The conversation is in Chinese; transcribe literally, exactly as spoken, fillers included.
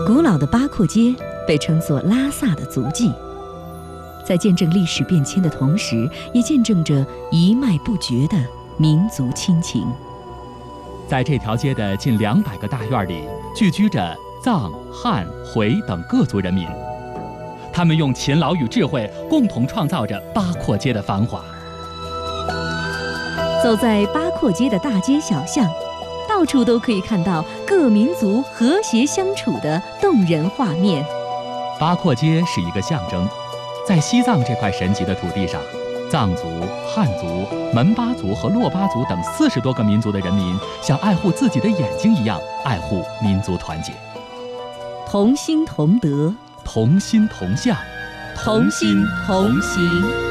古老的八廓街被称作拉萨的足迹，在见证历史变迁的同时，也见证着一脉不绝的民族亲情。 在这条街的近两百个大院里，聚居着藏、汉、回等各族人民，他们用勤劳与智慧，共同创造着八廓街的繁华。 走在八廓街的大街小巷，到处都可以看到各民族和谐相处的动人画面。 八廓街是一个象征，在西藏这块神奇的土地上，藏族、汉族、门巴族和珞巴族等四十多个民族的人民，像爱护自己的眼睛一样爱护民族团结。 同心同德， 同心同向， 同心同行。